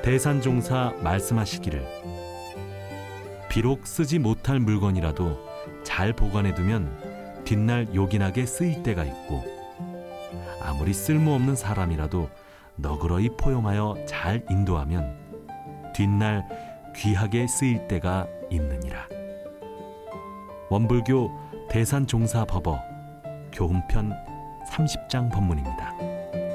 대산종사 말씀하시기를 비록 쓰지 못할 물건이라도 잘 보관해두면 뒷날 요긴하게 쓰일 때가 있고 아무리 쓸모없는 사람이라도 너그러이 포용하여 잘 인도하면 뒷날 귀하게 쓰일 때가 있느니라. 원불교 대산종사법어 교훈편 30장 법문입니다.